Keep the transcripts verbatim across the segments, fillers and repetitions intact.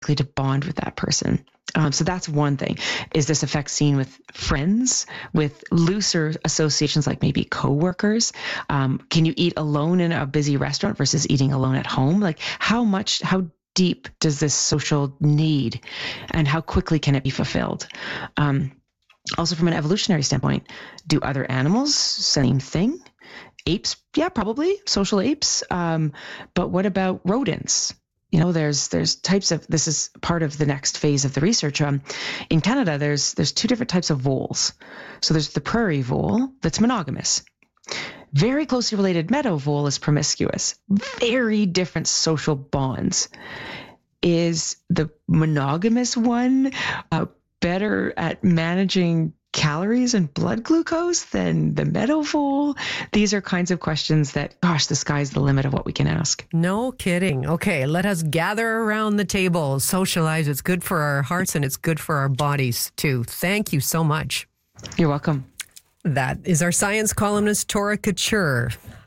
likely to bond with that person. Um, so that's one thing. Is this effect seen with friends, with looser associations like maybe coworkers? Um, can you eat alone in a busy restaurant versus eating alone at home? Like how much, how deep does this social need and how quickly can it be fulfilled? Um, also from an evolutionary standpoint, do other animals, same thing? Apes, yeah, probably social apes. Um, but what about rodents? You know, there's there's types of, this is part of the next phase of the research. Um, in Canada, there's there's two different types of voles. So there's the prairie vole that's monogamous. Very closely related meadow vole is promiscuous. Very different social bonds. Is the monogamous one uh, better at managing calories and blood glucose than the meadow vole? These are kinds of questions that, gosh, the sky's the limit of what we can ask. No kidding. Okay, let us gather around the table, socialize. It's good for our hearts and it's good for our bodies too. Thank you so much. You're welcome. That is our science columnist, Tora Couture.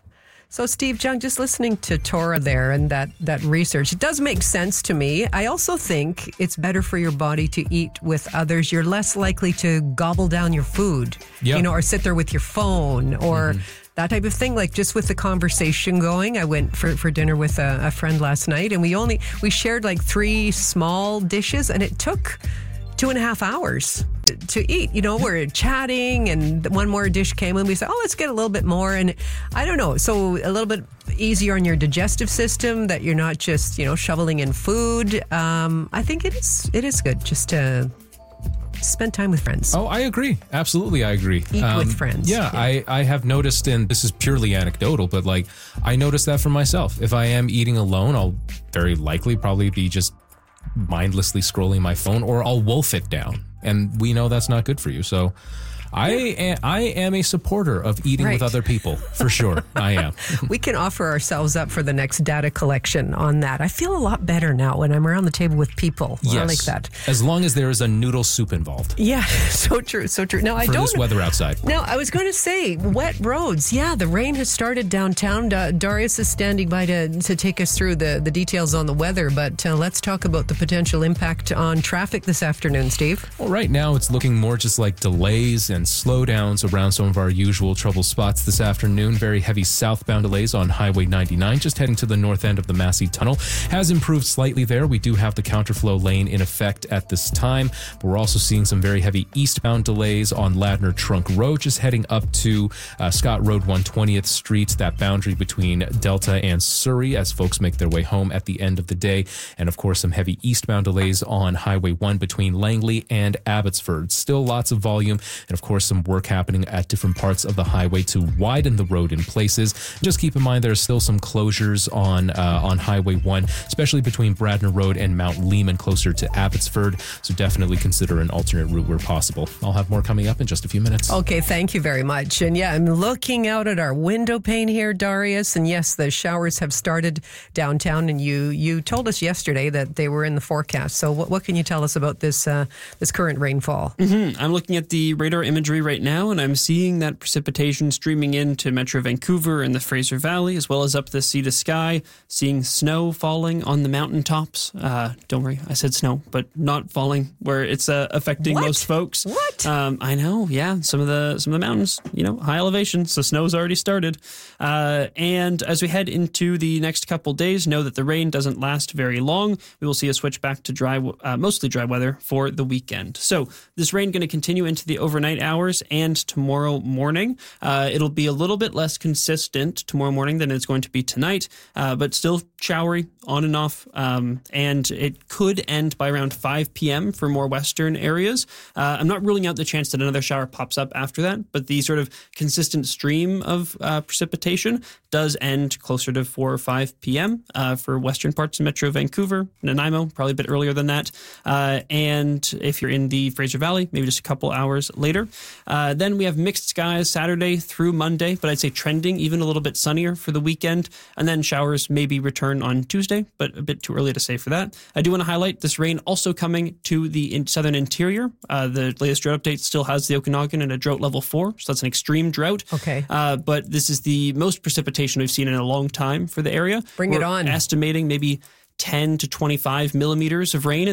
So, Steve Jung, just listening to Tora there and that, that research, it does make sense to me. I also think it's better for your body to eat with others. You're less likely to gobble down your food, yep. you know, or sit there with your phone or mm-hmm. that type of thing. Like just with the conversation going, I went for, for dinner with a, a friend last night and we only, we shared like three small dishes and it took two and a half hours to eat. You know, we're chatting and one more dish came and we said, oh, let's get a little bit more. And I don't know. So a little bit easier on your digestive system that you're not just, you know, shoveling in food. Um, I think it is, it is good just to spend time with friends. Oh, I agree. Absolutely, I agree. Eat um, with friends. Yeah, yeah, I, I have noticed, and this is purely anecdotal, but like I noticed that for myself. If I am eating alone, I'll very likely probably be just mindlessly scrolling my phone, or I'll wolf it down, and we know that's not good for you. So I am, I am a supporter of eating right. with other people, for sure. I am. We can offer ourselves up for the next data collection on that. I feel a lot better now when I'm around the table with people. Yes. I like that. As long as there is a noodle soup involved. Yeah, so true, so true. Now, I for don't. this weather outside. Now, I was going to say, wet roads. Yeah, the rain has started downtown. Uh, Darius is standing by to, to take us through the, the details on the weather, but uh, let's talk about the potential impact on traffic this afternoon, Steve. Well, right now it's looking more just like delays and slowdowns around some of our usual trouble spots this afternoon. Very heavy southbound delays on Highway ninety-nine, just heading to the north end of the Massey Tunnel. Has improved slightly there. We do have the counterflow lane in effect at this time, but we're also seeing some very heavy eastbound delays on Ladner Trunk Road, just heading up to uh, Scott Road one hundred twentieth Street, that boundary between Delta and Surrey, as folks make their way home at the end of the day. And of course, some heavy eastbound delays on Highway one between Langley and Abbotsford. Still lots of volume, and of course, some work happening at different parts of the highway to widen the road in places. Just keep in mind there are still some closures on uh, on Highway one, especially between Bradner Road and Mount Lehman, closer to Abbotsford. So definitely consider an alternate route where possible. I'll have more coming up in just a few minutes. Okay, thank you very much. And yeah, I'm looking out at our window pane here, Darius. And yes, the showers have started downtown. And you you told us yesterday that they were in the forecast. So what, what can you tell us about this uh, this current rainfall? Mm-hmm. I'm looking at the radar imagery right now, and I'm seeing that precipitation streaming into Metro Vancouver and the Fraser Valley, as well as up the sea to sky, seeing snow falling on the mountaintops. Uh, don't worry, I said snow, but not falling where it's uh, affecting What? most folks. What? Um, I know, yeah. Some of the some of the mountains, you know, high elevation, so snow's already started. Uh, and as we head into the next couple days, know that the rain doesn't last very long. We will see a switch back to dry, uh, mostly dry weather for the weekend. So this rain going to continue into the overnight hours and tomorrow morning. Uh, it'll be a little bit less consistent tomorrow morning than it's going to be tonight, uh, but still showery on and off. Um, and it could end by around five p.m. for more western areas. Uh, I'm not ruling out the chance that another shower pops up after that, but the sort of consistent stream of uh, precipitation does end closer to four or five p.m. Uh, for western parts of Metro Vancouver, Nanaimo, probably a bit earlier than that. Uh, and if you're in the Fraser Valley, maybe just a couple hours later. Uh, then we have mixed skies Saturday through Monday, but I'd say trending even a little bit sunnier for the weekend. And then showers maybe return on Tuesday, but a bit too early to say for that. I do want to highlight this rain also coming to the in southern interior. Uh, the latest drought update still has the Okanagan in a drought level four, so that's an extreme drought. Okay. Uh, but this is the most precipitation we've seen in a long time for the area. Bring We're it on. Estimating maybe ten to twenty-five millimeters of rain.